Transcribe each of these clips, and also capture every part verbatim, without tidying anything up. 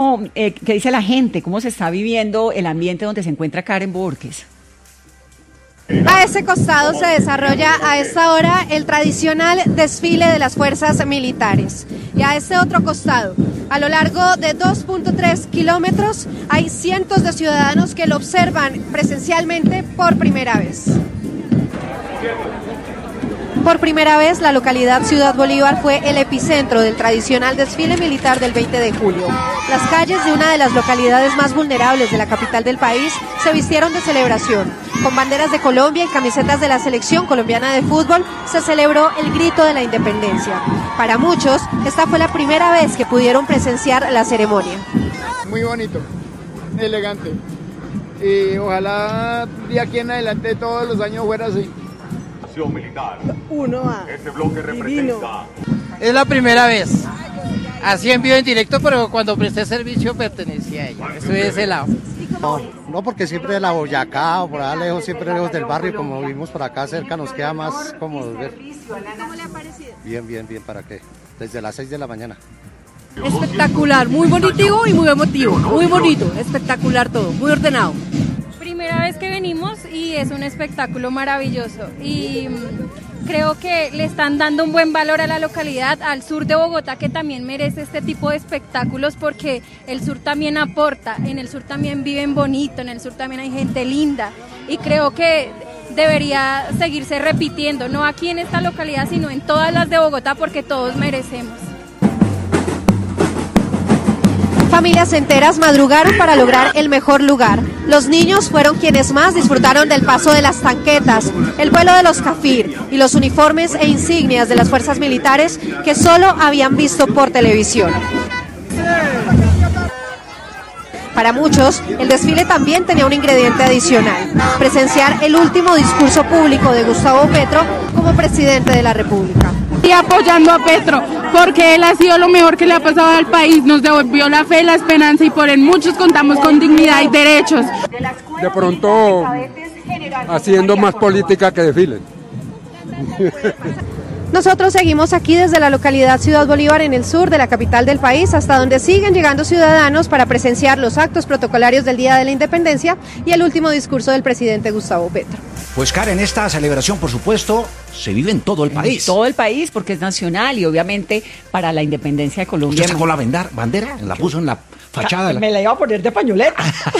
¿Cómo, eh, qué dice la gente? ¿Cómo se está viviendo el ambiente donde se encuentra Karen Borges? A ese costado se desarrolla a esta hora el tradicional desfile de las fuerzas militares. Y a este otro costado, a lo largo de dos punto tres kilómetros, hay cientos de ciudadanos que lo observan presencialmente por primera vez. Por primera vez, la localidad Ciudad Bolívar fue el epicentro del tradicional desfile militar del veinte de julio. Las calles de una de las localidades más vulnerables de la capital del país se vistieron de celebración. Con banderas de Colombia y camisetas de la selección colombiana de fútbol, se celebró el grito de la independencia. Para muchos, esta fue la primera vez que pudieron presenciar la ceremonia. Muy bonito, elegante. Y ojalá de aquí en adelante todos los años fuera así. Militar. Uno a Este bloque representa. Es la primera vez, así en vivo en directo, pero cuando presté servicio pertenecía a ella, estoy de ese lado. No, no, porque siempre de la Boyacá o por allá lejos, siempre lejos del barrio, como vivimos por acá cerca, nos queda más cómodo ver. ¿Cómo le ha parecido? Bien, bien, bien, ¿para qué? Desde las seis de la mañana. Espectacular, muy bonito y muy emotivo, muy bonito, espectacular todo, muy ordenado. Primera vez que venimos y es un espectáculo maravilloso y creo que le están dando un buen valor a la localidad, al sur de Bogotá, que también merece este tipo de espectáculos porque el sur también aporta, en el sur también viven bonito, en el sur también hay gente linda y creo que debería seguirse repitiendo, no aquí en esta localidad sino en todas las de Bogotá porque todos merecemos. Familias enteras madrugaron para lograr el mejor lugar. Los niños fueron quienes más disfrutaron del paso de las tanquetas, el vuelo de los Cafir y los uniformes e insignias de las fuerzas militares que solo habían visto por televisión. Para muchos, el desfile también tenía un ingrediente adicional: presenciar el último discurso público de Gustavo Petro como presidente de la República. Y apoyando a Petro, porque él ha sido lo mejor que le ha pasado al país, nos devolvió la fe, la esperanza y por él muchos contamos con dignidad y derechos. De pronto haciendo más política que desfile. Nosotros seguimos aquí desde la localidad Ciudad Bolívar en el sur de la capital del país, hasta donde siguen llegando ciudadanos para presenciar los actos protocolarios del Día de la Independencia y el último discurso del presidente Gustavo Petro. Pues Karen, esta celebración, por supuesto, se vive en todo el país. En todo el país, porque es nacional y obviamente para la independencia de Colombia. ¿Usted sacó la bandera? ¿La puso en la fachada? De la... Me la iba a poner de pañoleta.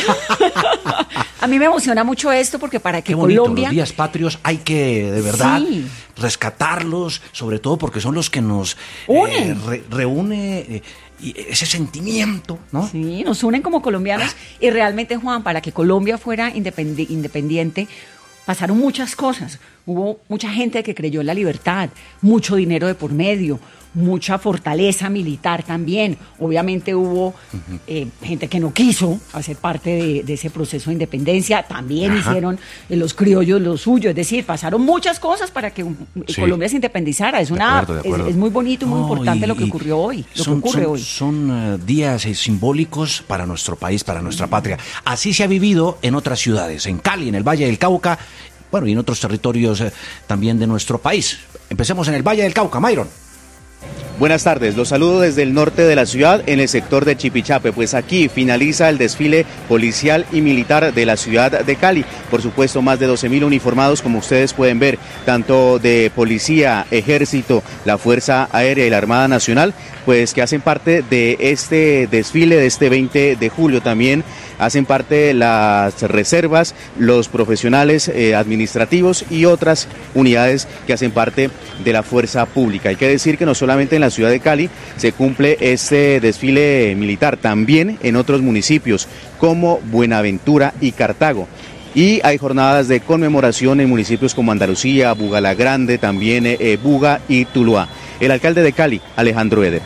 A mí me emociona mucho esto porque para que Qué bonito, Colombia... los días patrios hay que, de verdad, sí, rescatarlos, sobre todo porque son los que nos unen. Eh, re, reúne eh, ese sentimiento, ¿no? Sí, nos unen como colombianos y realmente, Juan, para que Colombia fuera independi- independiente, pasaron muchas cosas. Hubo mucha gente que creyó en la libertad, mucho dinero de por medio, mucha fortaleza militar también. Obviamente hubo uh-huh. eh, gente que no quiso hacer parte de, de ese proceso de independencia. También Ajá. hicieron eh, los criollos lo suyo. Es decir, pasaron muchas cosas para que sí. Colombia se independizara. Es, una, de acuerdo, de acuerdo. Es, es muy bonito y muy oh, importante y, lo que ocurrió hoy. Lo son, que ocurre son, hoy. Son uh, días eh, simbólicos para nuestro país, para nuestra patria. Así se ha vivido en otras ciudades, en Cali, en el Valle del Cauca, bueno, y en otros territorios eh, también de nuestro país. Empecemos en el Valle del Cauca, Myron. Buenas tardes, los saludo desde el norte de la ciudad, en el sector de Chipichape, pues aquí finaliza el desfile policial y militar de la ciudad de Cali. Por supuesto, más de doce mil uniformados, como ustedes pueden ver, tanto de policía, ejército, la Fuerza Aérea y la Armada Nacional, pues que hacen parte de este desfile de este veinte de julio. También hacen parte las reservas, los profesionales eh, administrativos y otras unidades que hacen parte de la fuerza pública. Hay que decir que no solamente en la ciudad de Cali se cumple este desfile militar, también en otros municipios como Buenaventura y Cartago. Y hay jornadas de conmemoración en municipios como Andalucía, Bugalagrande, también eh, Buga y Tuluá. El alcalde de Cali, Alejandro Eder.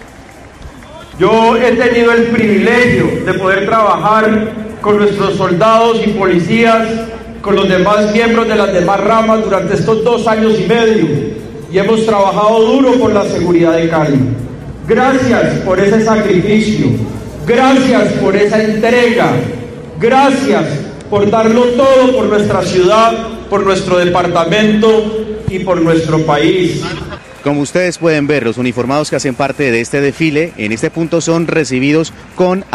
Yo he tenido el privilegio de poder trabajar con nuestros soldados y policías, con los demás miembros de las demás ramas durante estos dos años y medio, y hemos trabajado duro por la seguridad de Cali. Gracias por ese sacrificio, gracias por esa entrega, gracias por darlo todo por nuestra ciudad, por nuestro departamento y por nuestro país. Como ustedes pueden ver, los uniformados que hacen parte de este desfile en este punto son recibidos con